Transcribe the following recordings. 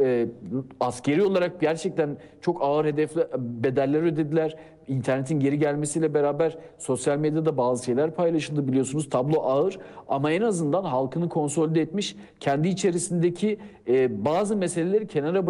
askeri olarak gerçekten çok ağır bedeller ödediler. İnternetin geri gelmesiyle beraber sosyal medyada bazı şeyler paylaşıldı, biliyorsunuz. Tablo ağır ama en azından halkını konsolide etmiş, kendi içerisindeki bazı meseleleri kenara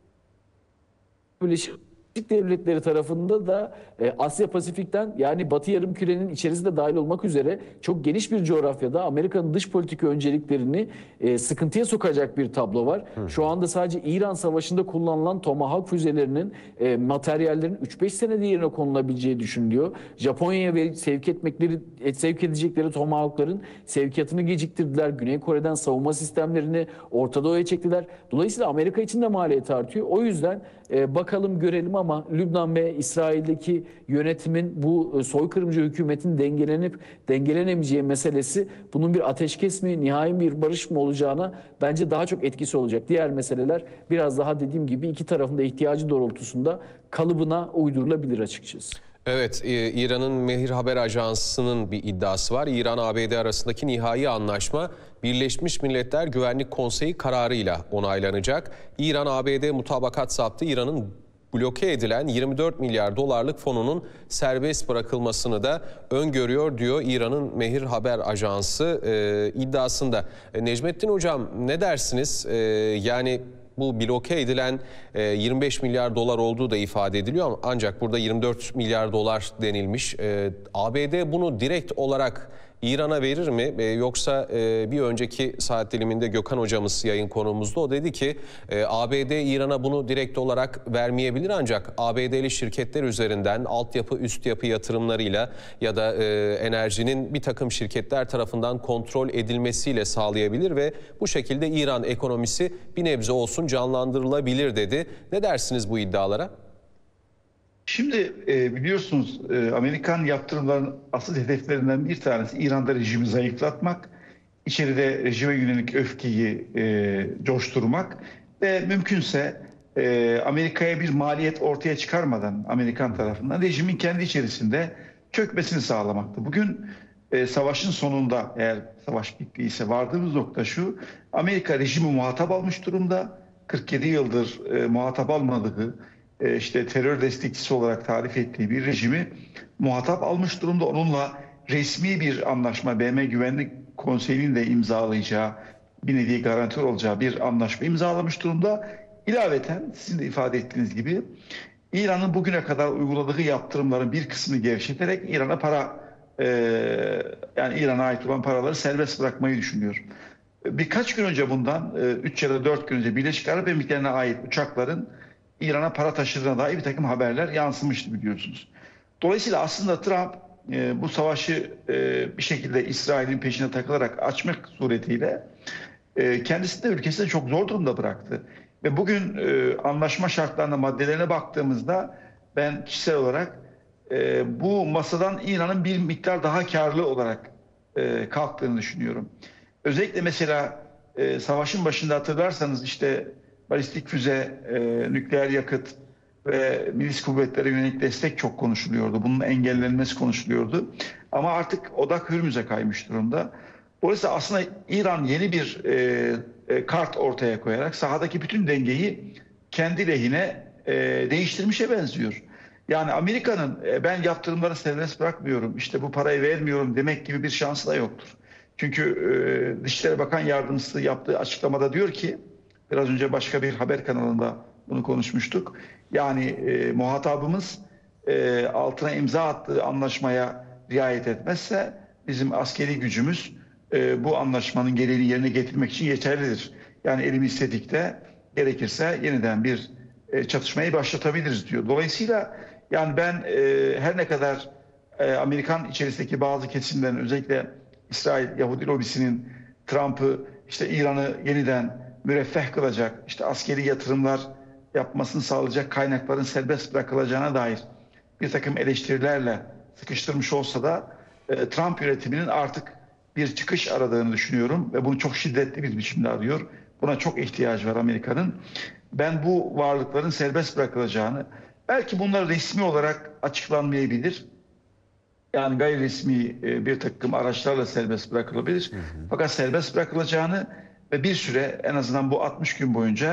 Birleşik Devletleri tarafında da Asya Pasifik'ten, yani Batı Yarımküre'nin içerisinde dahil olmak üzere çok geniş bir coğrafyada Amerika'nın dış politika önceliklerini sıkıntıya sokacak bir tablo var. Şu anda sadece İran Savaşı'nda kullanılan Tomahawk füzelerinin materyallerin 3-5 senede yerine konulabileceği düşünülüyor. Japonya'ya sevk edecekleri Tomahawk'ların sevkiyatını geciktirdiler. Güney Kore'den savunma sistemlerini Orta Doğu'ya çektiler. Dolayısıyla Amerika için de maliyet artıyor. O yüzden bakalım görelim ama Lübnan ve İsrail'deki yönetimin bu soykırımcı hükümetin dengelenemeyeceği meselesi, bunun bir ateşkes mi, nihai bir barış mı olacağına bence daha çok etkisi olacak. Diğer meseleler biraz daha, dediğim gibi, iki tarafın da ihtiyacı doğrultusunda kalıbına uydurulabilir açıkçası. Evet, İran'ın Mehr Haber Ajansı'nın bir iddiası var. İran-ABD arasındaki nihai anlaşma Birleşmiş Milletler Güvenlik Konseyi kararıyla onaylanacak. İran-ABD mutabakat saptı. İran'ın bloke edilen 24 milyar dolarlık fonunun serbest bırakılmasını da öngörüyor diyor İran'ın Mehr Haber Ajansı iddiasında. Necmettin Hocam, ne dersiniz? Yani bu bloke edilen 25 milyar dolar olduğu da ifade ediliyor ancak burada 24 milyar dolar denilmiş. ABD bunu direkt olarak İran'a verir mi? Yoksa bir önceki saat diliminde Gökhan hocamız yayın konuğumuzda, o dedi ki ABD İran'a bunu direkt olarak vermeyebilir ancak ABD'li şirketler üzerinden altyapı, üst yapı yatırımlarıyla ya da enerjinin bir takım şirketler tarafından kontrol edilmesiyle sağlayabilir ve bu şekilde İran ekonomisi bir nebze olsun canlandırılabilir dedi. Ne dersiniz bu iddialara? Şimdi biliyorsunuz Amerikan yaptırımların asıl hedeflerinden bir tanesi İran'da rejimi zayıflatmak, içeride rejime yönelik öfkeyi coşturmak ve mümkünse Amerika'ya bir maliyet ortaya çıkarmadan Amerikan tarafından rejimin kendi içerisinde çökmesini sağlamaktı. Bugün savaşın sonunda, eğer savaş bittiyse, vardığımız nokta şu: Amerika rejimi muhatap almış durumda. 47 yıldır muhatap almadığı, işte terör destekçisi olarak tarif ettiği bir rejimi muhatap almış durumda. Onunla resmi bir anlaşma, BM Güvenlik Konseyi'nin de imzalayacağı, bir nevi garantör olacağı bir anlaşma imzalamış durumda. İlaveten sizin de ifade ettiğiniz gibi İran'ın bugüne kadar uyguladığı yaptırımların bir kısmını gevşeterek İran'a yani İran'a ait olan paraları serbest bırakmayı düşünüyor. Birkaç gün önce, bundan 3 ya da 4 gün önce, Birleşik Arap Emirlikleri'ne ait uçakların İran'a para taşıdığına dair bir takım haberler yansımıştı, biliyorsunuz. Dolayısıyla aslında Trump bu savaşı bir şekilde İsrail'in peşine takılarak açmak suretiyle kendisini de ülkesini çok zor durumda bıraktı. Ve bugün anlaşma şartlarına, maddelerine baktığımızda ben kişisel olarak bu masadan İran'ın bir miktar daha karlı olarak kalktığını düşünüyorum. Özellikle mesela savaşın başında hatırlarsanız işte balistik füze, nükleer yakıt ve milis kuvvetlere yönelik destek çok konuşuluyordu. Bunun engellenmesi konuşuluyordu. Ama artık odak Hürmüz'e kaymış durumda. Dolayısıyla aslında İran yeni bir kart ortaya koyarak sahadaki bütün dengeyi kendi lehine değiştirmişe benziyor. Yani Amerika'nın ben yaptırımları serbest bırakmıyorum, işte bu parayı vermiyorum demek gibi bir şansı da yoktur. Çünkü Dışişleri Bakan Yardımcısı yaptığı açıklamada diyor ki, biraz önce başka bir haber kanalında bunu konuşmuştuk. Yani muhatabımız altına imza attığı anlaşmaya riayet etmezse bizim askeri gücümüz bu anlaşmanın gereğini yerine getirmek için yeterlidir. Yani elimiz istedikte gerekirse yeniden bir çatışmayı başlatabiliriz diyor. Dolayısıyla yani ben her ne kadar Amerikan içerisindeki bazı kesimlerin, özellikle İsrail Yahudi lobisinin Trump'ı, işte İran'ı yeniden müreffeh kılacak, işte askeri yatırımlar yapmasını sağlayacak kaynakların serbest bırakılacağına dair bir takım eleştirilerle sıkıştırmış olsa da Trump yönetiminin artık bir çıkış aradığını düşünüyorum ve bunu çok şiddetli bir biçimde arıyor. Buna çok ihtiyacı var Amerika'nın. Ben bu varlıkların serbest bırakılacağını, belki bunlar resmi olarak açıklanmayabilir, yani gayri resmi bir takım araçlarla serbest bırakılabilir. Fakat serbest bırakılacağını ve bir süre, en azından bu 60 gün boyunca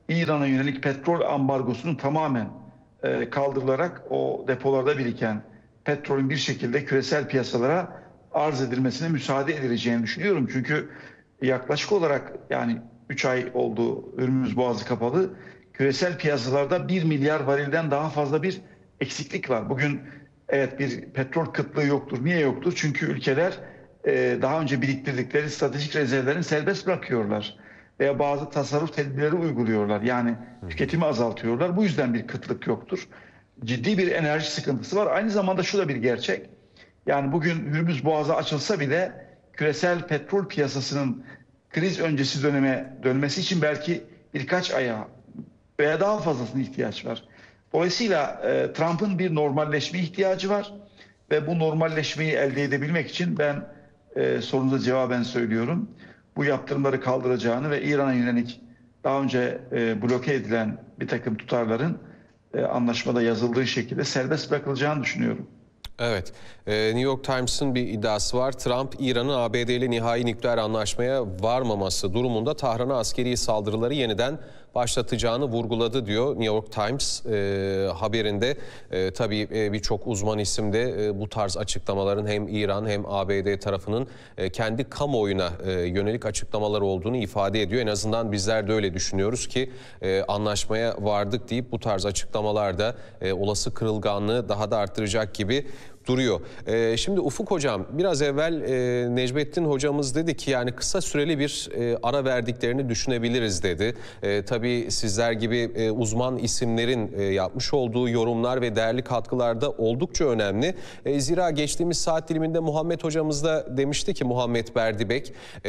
İran'a yönelik petrol ambargosunun tamamen kaldırılarak o depolarda biriken petrolün bir şekilde küresel piyasalara arz edilmesine müsaade edileceğini düşünüyorum. Çünkü yaklaşık olarak yani 3 ay oldu Hürmüz Boğazı kapalı. Küresel piyasalarda 1 milyar varilden daha fazla bir eksiklik var. Bugün evet bir petrol kıtlığı yoktur. Niye yoktur? Çünkü ülkeler daha önce biriktirdikleri stratejik rezervlerini serbest bırakıyorlar. Veya bazı tasarruf tedbirleri uyguluyorlar. Yani tüketimi azaltıyorlar. Bu yüzden bir kıtlık yoktur. Ciddi bir enerji sıkıntısı var. Aynı zamanda şu da bir gerçek. Yani bugün Hürmüz Boğazı açılsa bile küresel petrol piyasasının kriz öncesi döneme dönmesi için belki birkaç aya veya daha fazlasına ihtiyaç var. Dolayısıyla Trump'ın bir normalleşme ihtiyacı var ve bu normalleşmeyi elde edebilmek için ben sorunuza cevaben söylüyorum. Bu yaptırımları kaldıracağını ve İran'a yönelik daha önce bloke edilen bir takım tutarların anlaşmada yazıldığı şekilde serbest bırakılacağını düşünüyorum. Evet, New York Times'ın bir iddiası var. Trump, İran'ın ABD ile nihai nükleer anlaşmaya varmaması durumunda Tahran'a askeri saldırıları yeniden başlatacağını vurguladı diyor New York Times haberinde. Tabii birçok uzman isim de bu tarz açıklamaların hem İran hem ABD tarafının kendi kamuoyuna yönelik açıklamalar olduğunu ifade ediyor. En azından bizler de öyle düşünüyoruz ki anlaşmaya vardık deyip bu tarz açıklamalarda olası kırılganlığı daha da arttıracak gibi duruyor. Şimdi Ufuk Hocam, biraz evvel Necmettin Hocamız dedi ki yani kısa süreli bir ara verdiklerini düşünebiliriz dedi. Tabii sizler gibi uzman isimlerin yapmış olduğu yorumlar ve değerli katkılar da oldukça önemli. Zira geçtiğimiz saat diliminde Muhammed Hocamız da demişti ki, Muhammed Berdibek,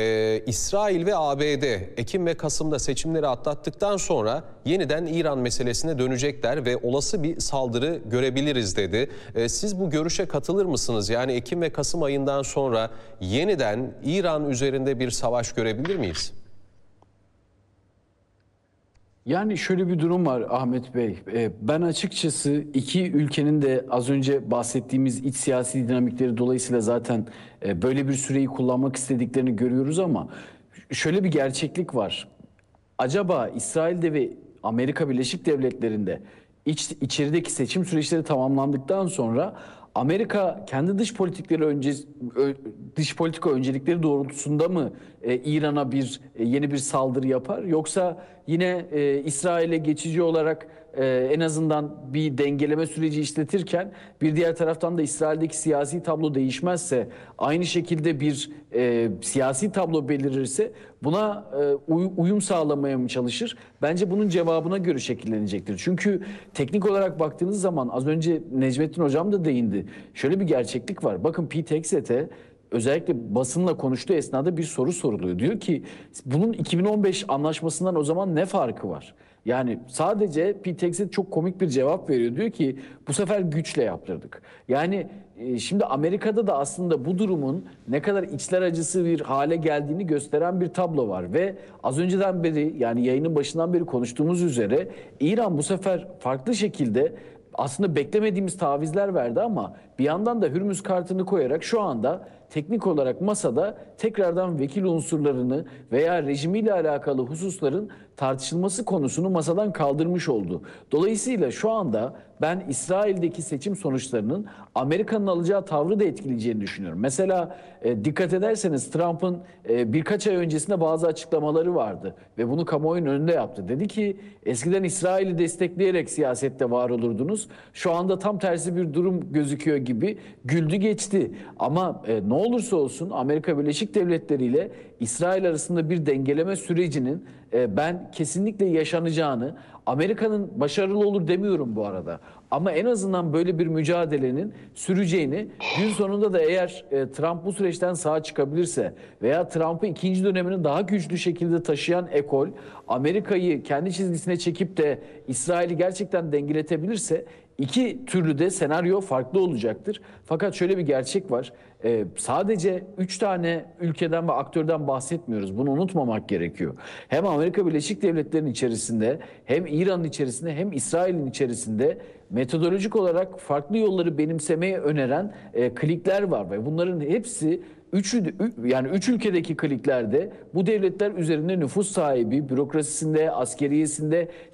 İsrail ve ABD Ekim ve Kasım'da seçimleri atlattıktan sonra yeniden İran meselesine dönecekler ve olası bir saldırı görebiliriz dedi. Siz bu görüşe katılır mısınız? Yani Ekim ve Kasım ayından sonra yeniden İran üzerinde bir savaş görebilir miyiz? Yani şöyle bir durum var Ahmet Bey. Ben açıkçası iki ülkenin de az önce bahsettiğimiz iç siyasi dinamikleri dolayısıyla zaten böyle bir süreyi kullanmak istediklerini görüyoruz ama şöyle bir gerçeklik var. Acaba İsrail'de ve Amerika Birleşik Devletleri'nde içerideki seçim süreçleri tamamlandıktan sonra Amerika kendi dış politika öncelikleri doğrultusunda mı İran'a yeni bir saldırı yapar, yoksa yine İsrail'e geçici olarak en azından bir dengeleme süreci işletirken bir diğer taraftan da İsrail'deki siyasi tablo değişmezse, aynı şekilde bir siyasi tablo belirirse buna uyum sağlamaya mı çalışır? Bence bunun cevabına göre şekillenecektir. Çünkü teknik olarak baktığınız zaman az önce Necmettin Hocam da değindi. Şöyle bir gerçeklik var. Bakın Pete Hegseth'e özellikle basınla konuştuğu esnada bir soru soruluyor. Diyor ki bunun 2015 anlaşmasından o zaman ne farkı var? Yani sadece Pete Hegseth çok komik bir cevap veriyor. Diyor ki bu sefer güçle yaptırdık. Yani şimdi Amerika'da da aslında bu durumun ne kadar içler acısı bir hale geldiğini gösteren bir tablo var. Ve az önceden beri, yani yayının başından beri konuştuğumuz üzere, İran bu sefer farklı şekilde aslında beklemediğimiz tavizler verdi ama bir yandan da Hürmüz kartını koyarak şu anda teknik olarak masada tekrardan vekil unsurlarını veya rejimiyle alakalı hususların tartışılması konusunu masadan kaldırmış oldu. Dolayısıyla şu anda ben İsrail'deki seçim sonuçlarının Amerika'nın alacağı tavrı da etkileyeceğini düşünüyorum. Mesela dikkat ederseniz Trump'ın birkaç ay öncesinde bazı açıklamaları vardı ve bunu kamuoyunun önünde yaptı. Dedi ki eskiden İsrail'i destekleyerek siyasette var olurdunuz. Şu anda tam tersi bir durum gözüküyor gibi, güldü geçti. Ama ne olursa olsun Amerika Birleşik Devletleri ile İsrail arasında bir dengeleme sürecinin ben kesinlikle yaşanacağını, Amerika'nın başarılı olur demiyorum bu arada, ama en azından böyle bir mücadelenin süreceğini, gün sonunda da eğer Trump bu süreçten sağ çıkabilirse veya Trump'ı ikinci dönemini daha güçlü şekilde taşıyan ekol Amerika'yı kendi çizgisine çekip de İsrail'i gerçekten dengeletebilirse, İki türlü de senaryo farklı olacaktır. Fakat şöyle bir gerçek var. Sadece 3 tane ülkeden ve aktörden bahsetmiyoruz. Bunu unutmamak gerekiyor. Hem Amerika Birleşik Devletleri'nin içerisinde, hem İran'ın içerisinde, hem İsrail'in içerisinde metodolojik olarak farklı yolları benimsemeye öneren klikler var ve bunların hepsi Yani üç ülkedeki kliklerde bu devletler üzerinde nüfus sahibi, bürokrasisinde, askeriyesinde,